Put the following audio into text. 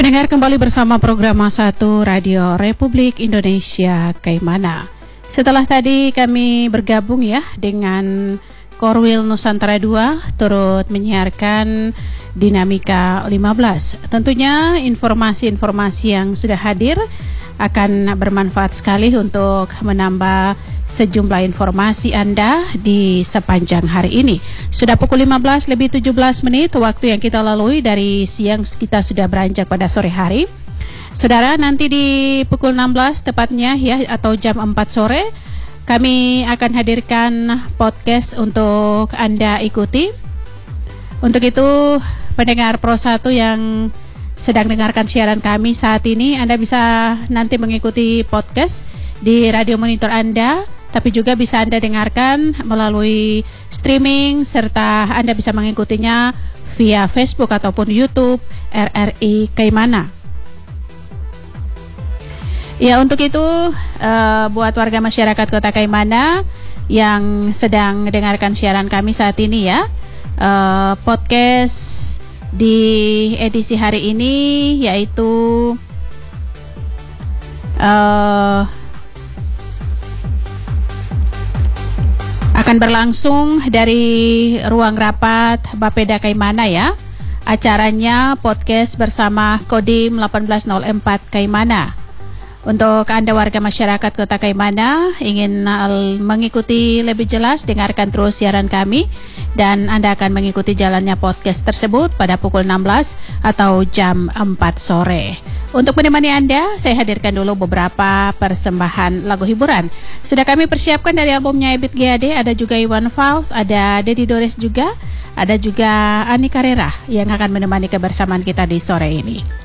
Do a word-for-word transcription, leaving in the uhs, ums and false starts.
Pendengar, kembali bersama program satu Radio Republik Indonesia Kaimana. Setelah tadi kami bergabung ya dengan Korwil Nusantara dua turut menyiarkan Dinamika lima belas. Tentunya informasi-informasi yang sudah hadir akan bermanfaat sekali untuk menambah sejumlah informasi Anda di sepanjang hari ini. Sudah pukul lima belas lebih tujuh belas menit waktu yang kita lalui dari siang, kita sudah beranjak pada sore hari. Saudara, nanti di pukul enam belas tepatnya ya, atau jam empat sore kami akan hadirkan podcast untuk Anda ikuti. Untuk itu, pendengar Pro satu yang sedang dengarkan siaran kami saat ini, Anda bisa nanti mengikuti podcast di radio monitor Anda, tapi juga bisa Anda dengarkan melalui streaming, serta Anda bisa mengikutinya via Facebook ataupun YouTube R R I Kaimana. Ya, untuk itu uh, buat warga masyarakat Kota Kaimana yang sedang mendengarkan siaran kami saat ini ya, uh, podcast di edisi hari ini yaitu uh, akan berlangsung dari ruang rapat Bapeda Kaimana ya. Acaranya podcast bersama Kodim delapan belas nol empat Kaimana. Untuk Anda warga masyarakat Kota Kaimana ingin mengikuti lebih jelas, dengarkan terus siaran kami dan Anda akan mengikuti jalannya podcast tersebut pada pukul enam belas atau jam empat sore. Untuk menemani Anda, saya hadirkan dulu beberapa persembahan lagu hiburan. Sudah kami persiapkan dari albumnya Ebit G A D, ada juga Iwan Fals, ada Dedi Dores juga, ada juga Ani Karera yang akan menemani kebersamaan kita di sore ini.